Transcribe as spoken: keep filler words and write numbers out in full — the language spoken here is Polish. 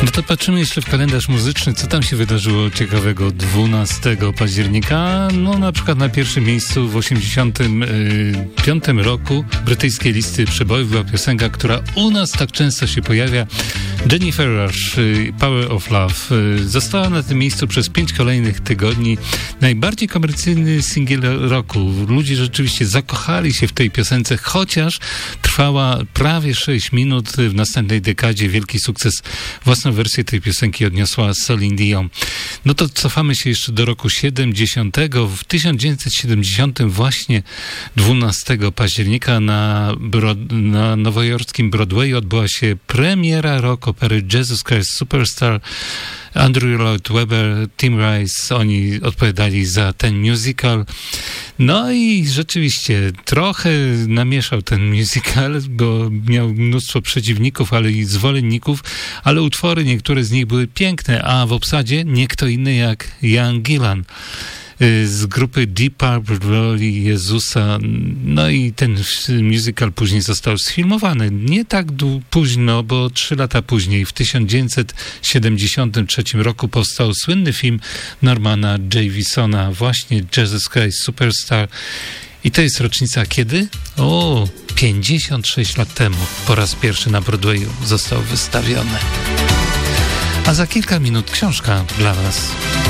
No to patrzymy jeszcze w kalendarz muzyczny, co tam się wydarzyło ciekawego dwunastego października. No na przykład na pierwszym miejscu w osiemdziesiątym piątym roku brytyjskiej listy przebojów była piosenka, która u nas tak często się pojawia. Jennifer Rush, Power of Love. Została na tym miejscu przez pięć kolejnych tygodni. Najbardziej komercyjny singiel roku. Ludzie rzeczywiście zakochali się w tej piosence, chociaż trwała prawie sześć minut. W następnej dekadzie wielki sukces. Własną wersję tej piosenki odniosła Celine Dion. No to cofamy się jeszcze do roku siedemdziesiątego. W tysiąc dziewięćset siedemdziesiątym właśnie dwunastego października na, Bro- na nowojorskim Broadwayu odbyła się premiera roku opery Jesus Christ Superstar. Andrew Lloyd Webber, Tim Rice, oni odpowiadali za ten musical. No i rzeczywiście trochę namieszał ten musical, bo miał mnóstwo przeciwników, ale i zwolenników, ale utwory, niektóre z nich były piękne, a w obsadzie nie kto inny jak Ian Gillan z grupy Deep Purple w roli Jezusa. No i ten musical później został sfilmowany. Nie tak dłu- późno, bo trzy lata później, w tysiąc dziewięćset siedemdziesiątym trzecim roku powstał słynny film Normana Javisona, właśnie Jesus Christ Superstar. I to jest rocznica kiedy? O, pięćdziesiąt sześć lat temu po raz pierwszy na Broadwayu został wystawiony. A za kilka minut książka dla was.